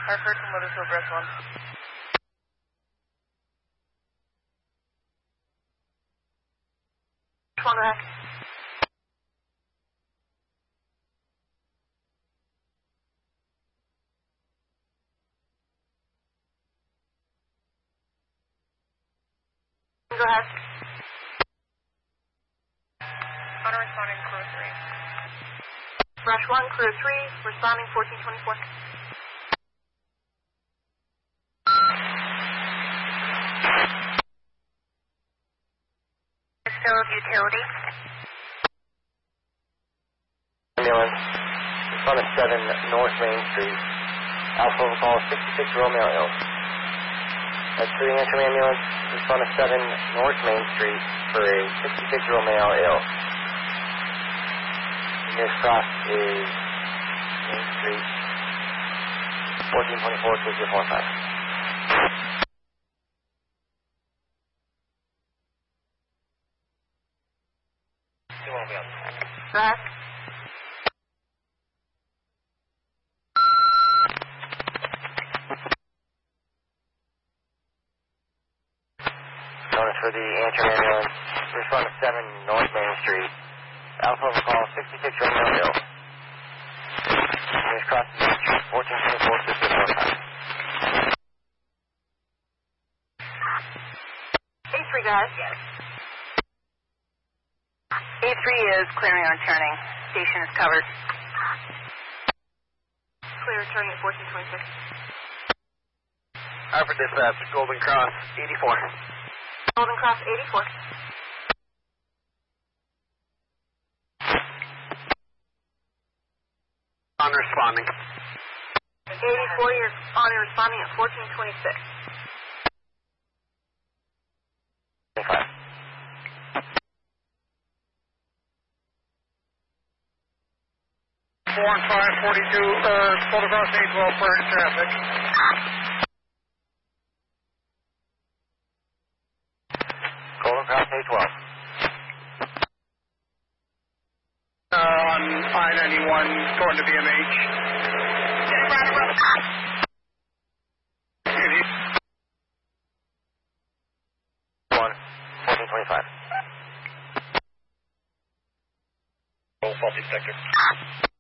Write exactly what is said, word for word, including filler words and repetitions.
Hartford from Weathersfield, Breast one. One back. Go ahead. Auto responding crew three. Brush one, crew three, responding fourteen twenty-four. Field utility. Ambulance, responding seven North Main Street. Alpha will call sixty-six Romeo Hill. That's three answer ambulance, responding seven North Main Street for a sixty-six Romeo Hill. Nearest cross is Main Street, fourteen twenty-four, two zero four five. Back. Notice for the answer ambulance, responding seven North Main Street. Alpha will call sixty-six Romeo Hill. Nearest cross is Main Street, fourteen twenty-four, two zero four five. A three, guys. A three is clearing on turning. Station is covered. Clear returning at fourteen twenty-six. Hartford dispatch, Golden Cross, eighty-four. Golden Cross, eighty-four. On responding. eighty-four, you're on and responding at fourteen twenty-six. twenty-five. four and five forty-two, uh, photograph eight twelve for traffic. Golden Cross eight twelve. Uh, on I ninety-one, going to B M H. one, fourteen twenty-five. Faulty sector.